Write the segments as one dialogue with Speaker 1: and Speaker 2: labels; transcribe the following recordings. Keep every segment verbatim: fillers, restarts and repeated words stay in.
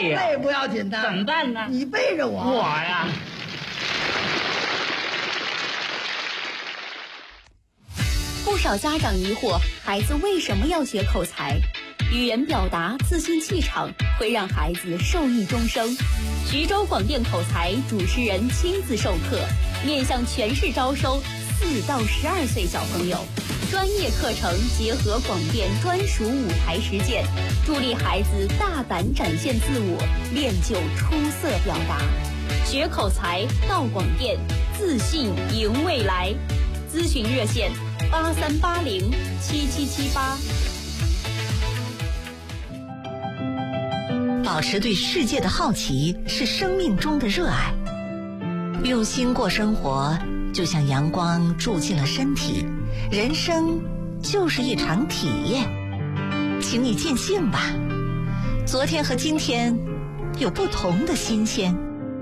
Speaker 1: 累呀。
Speaker 2: 累不要紧的，
Speaker 1: 怎么办呢？
Speaker 2: 你背着我。
Speaker 1: 我呀。
Speaker 3: 不少家长疑惑，孩子为什么要学口才？语言表达、自信气场会让孩子受益终生。徐州广电口才主持人亲自授课，面向全市招收四到十二岁小朋友，专业课程结合广电专属舞台实践，助力孩子大胆展现自我，练就出色表达。学口才到广电，自信赢未来。咨询热线八三八零七七七八。
Speaker 4: 保持对世界的好奇是生命中的热爱，用心过生活，就像阳光住进了身体。人生就是一场体验，请你尽兴吧。昨天和今天有不同的新鲜。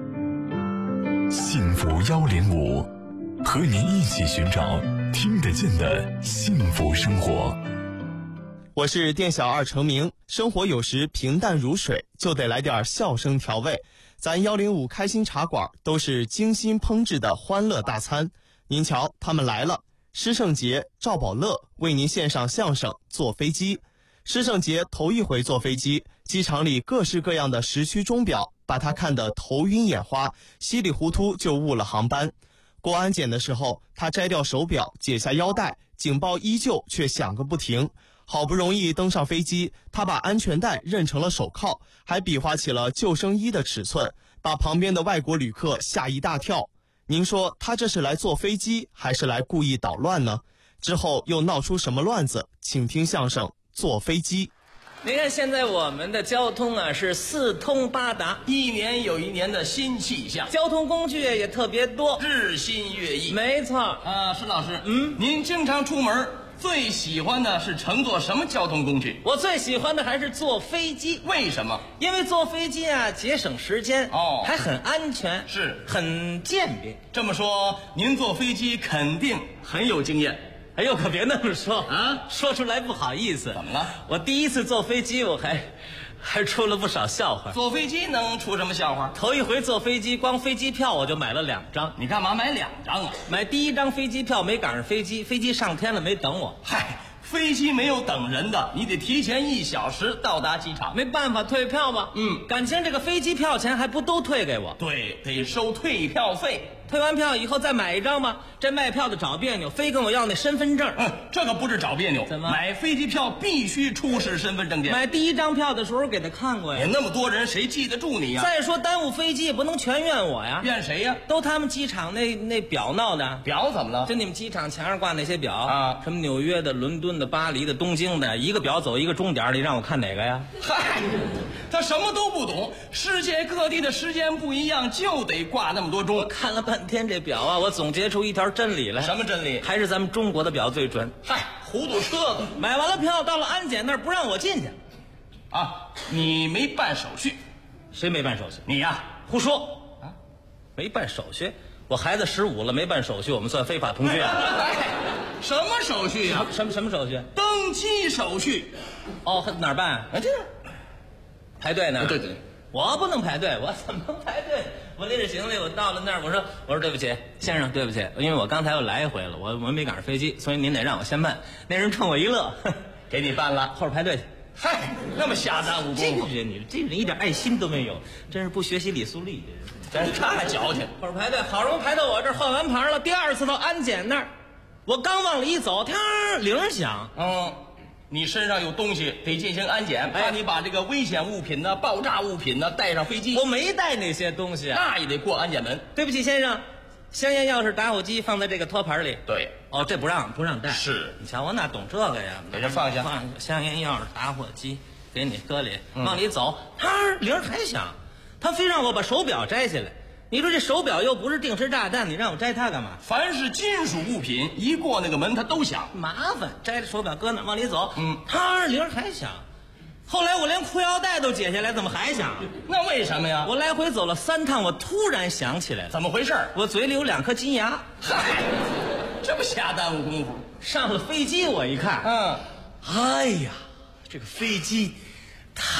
Speaker 5: 幸福幺零五，和您一起寻找听得见的幸福生活。
Speaker 6: 我是店小二程明，生活有时平淡如水，就得来点笑声调味。咱幺零五开心茶馆都是精心烹制的欢乐大餐。您瞧，他们来了。施圣杰、赵宝乐为您献上相声《坐飞机》。施圣杰头一回坐飞机，机场里各式各样的时区钟表把他看得头晕眼花，稀里糊涂就误了航班。过安检的时候，他摘掉手表，解下腰带，警报依旧却响个不停。好不容易登上飞机，他把安全带认成了手铐，还比划起了救生衣的尺寸，把旁边的外国旅客吓一大跳。您说他这是来坐飞机还是来故意捣乱呢？之后又闹出什么乱子？请听相声《坐飞机》。
Speaker 7: 您看现在我们的交通啊是四通八达，
Speaker 8: 一年有一年的新气象，
Speaker 7: 交通工具也特别多，
Speaker 8: 日新月异。
Speaker 7: 没错
Speaker 8: 啊，施老师，
Speaker 7: 嗯，
Speaker 8: 您经常出门，最喜欢的是乘坐什么交通工具？
Speaker 7: 我最喜欢的还是坐飞机。
Speaker 8: 为什么？
Speaker 7: 因为坐飞机啊节省时间
Speaker 8: 哦，
Speaker 7: 还很安全，
Speaker 8: 是
Speaker 7: 很便便。
Speaker 8: 这么说，您坐飞机肯定很有经验。
Speaker 7: 哎呦，可别那么说
Speaker 8: 啊，
Speaker 7: 说出来不好意思。
Speaker 8: 怎么了？
Speaker 7: 我第一次坐飞机，我还还出了不少笑话。
Speaker 8: 坐飞机能出什么笑话？
Speaker 7: 头一回坐飞机，光飞机票我就买了两张。
Speaker 8: 你干嘛买两张啊？
Speaker 7: 买第一张飞机票没赶上飞机，飞机上天了没等我。
Speaker 8: 嗨，飞机没有等人的，你得提前一小时到达机场。
Speaker 7: 没办法退票吧？
Speaker 8: 嗯，
Speaker 7: 感情这个飞机票钱还不都退给我？
Speaker 8: 对，得收退票费。
Speaker 7: 退完票以后再买一张吧。这卖票的找别扭，非跟我要那身份证。
Speaker 8: 嗯，这个不是找别扭。
Speaker 7: 怎么？
Speaker 8: 买飞机票必须出示身份证件。
Speaker 7: 买第一张票的时候给他看过呀。
Speaker 8: 也那么多人，谁记得住你呀？
Speaker 7: 再说耽误飞机也不能全怨我呀。
Speaker 8: 怨谁呀？
Speaker 7: 都他们机场那那表闹的。
Speaker 8: 表怎么了？
Speaker 7: 就你们机场墙上挂那些表
Speaker 8: 啊，
Speaker 7: 什么纽约的、伦敦的、巴黎的、东京的，一个表走一个钟点，你让我看哪个呀？
Speaker 8: 嗨，他什么都不懂。世界各地的时间不一样，就得挂那么多钟。
Speaker 7: 我看了半天这表啊，我总结出一条真理来。
Speaker 8: 什么真理？
Speaker 7: 还是咱们中国的表最准。
Speaker 8: 嗨，糊涂车子。
Speaker 7: 买完了票，到了安检那儿不让我进去。
Speaker 8: 啊，你没办手续。
Speaker 7: 谁没办手续？
Speaker 8: 你呀，
Speaker 7: 胡说啊！没办手续？我孩子十五了，没办手续，我们算非法同居啊？
Speaker 8: 什么手续呀？
Speaker 7: 什么什么手续？
Speaker 8: 登机手续。
Speaker 7: 哦，哪儿办？
Speaker 8: 啊，这样。
Speaker 7: 排队呢？
Speaker 8: 对对，
Speaker 7: 我不能排队，我怎么能排队？我拎着行李，我到了那儿，我说我说对不起，先生，对不起，因为我刚才又来一回了，我我没赶上飞机，所以您得让我先办。那人冲我一乐，
Speaker 8: 给你办了，
Speaker 7: 后边排队去。
Speaker 8: 嗨，那么瞎耽误功夫，
Speaker 7: 这个你这人一点爱心都没有，真是不学习李苏丽，
Speaker 8: 真是他还矫情。
Speaker 7: 后边排队，好容易排到我这儿，换完牌了，第二次到安检那儿，我刚往里一走，天铃响，
Speaker 8: 嗯。你身上有东西得进行安检，怕你把这个危险物品呢、爆炸物品呢带上飞机。
Speaker 7: 我没带那些东西，
Speaker 8: 那也得过安检门。
Speaker 7: 对不起，先生，香烟、钥匙、打火机放在这个托盘里。
Speaker 8: 对，
Speaker 7: 哦，这不让不让带。
Speaker 8: 是，
Speaker 7: 你瞧我哪懂这个呀？
Speaker 8: 给这放下，
Speaker 7: 放香烟、钥匙、打火机，给你搁里，往里走，他铃还响，他非让我把手表摘下来。你说这手表又不是定时炸弹，你让我摘它干嘛？
Speaker 8: 凡是金属物品，一过那个门它都响，
Speaker 7: 麻烦。摘着手表搁那往里走，
Speaker 8: 嗯，
Speaker 7: 它铃还响。后来我连裤腰带都解下来，怎么还响？
Speaker 8: 那为什么呀？
Speaker 7: 我来回走了三趟，我突然想起来了，
Speaker 8: 怎么回事？
Speaker 7: 我嘴里有两颗金牙。
Speaker 8: 嗨，这不瞎耽误功夫。
Speaker 7: 上了飞机，我一看，
Speaker 8: 嗯，
Speaker 7: 哎呀，这个飞机